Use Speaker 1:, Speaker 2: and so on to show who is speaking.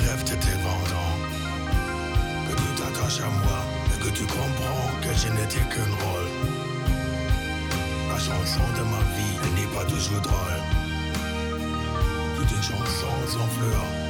Speaker 1: rêves t'étaient vendants, que tu t'attaches à moi et que tu comprends que je n'étais qu'un rôle. La chanson de ma vie, elle n'est pas toujours drôle. C'est une chanson sans fleurs.